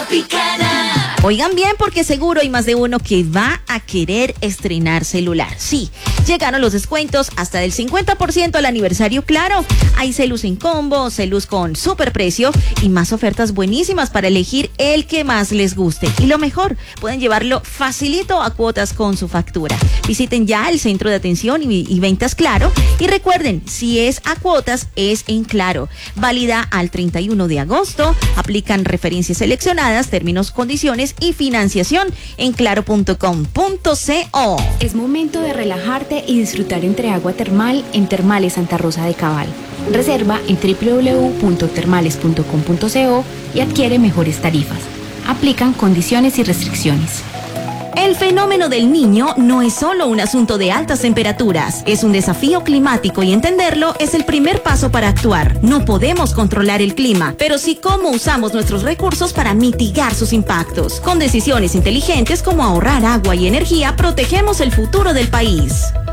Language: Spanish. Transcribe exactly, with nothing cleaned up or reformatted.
Tropicana. Oigan bien, porque seguro hay más de uno que va a querer estrenar celular. Sí, llegaron los descuentos hasta del cincuenta por ciento al aniversario Claro. Hay celus en combo, celus con super precio y más ofertas buenísimas para elegir el que más les guste. Y lo mejor, pueden llevarlo facilito a cuotas con su factura. Visiten ya el centro de atención y, y ventas Claro. Y recuerden, si es a cuotas, es en Claro. Válida al treinta y uno de agosto. Aplican referencias seleccionadas, términos, condiciones y financiación en claro punto com punto co. Es momento de relajarte y disfrutar entre agua termal en Termales Santa Rosa de Cabal. Reserva en doble u doble u doble u punto termales punto com punto co y adquiere mejores tarifas. Aplican condiciones y restricciones. El fenómeno del Niño no es solo un asunto de altas temperaturas, es un desafío climático y entenderlo es el primer paso para actuar. No podemos controlar el clima, pero sí cómo usamos nuestros recursos para mitigar sus impactos. Con decisiones inteligentes como ahorrar agua y energía, protegemos el futuro del país.